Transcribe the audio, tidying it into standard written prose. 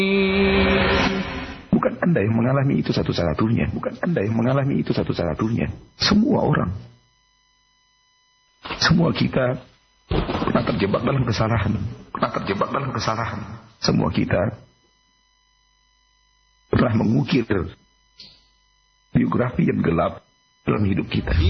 Bukan Anda yang mengalami itu satu-satunya. Bukan Anda yang mengalami itu satu-satunya. Semua orang. Semua kita pernah terjebak dalam kesalahan. Semua kita pernah mengukir biografi yang gelap dalam hidup kita.